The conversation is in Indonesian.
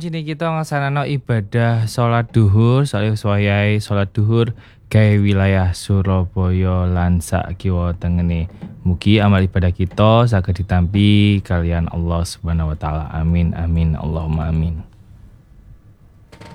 sini kita nglaksanakno ibadah salat duhur, wayahe salat duhur gawe wilayah Surabaya lan sak kiwa tengene. Mugi amal ibadah kita saged ditampi kalian Allah Subhanahu wa taala. Amin amin Allahumma amin.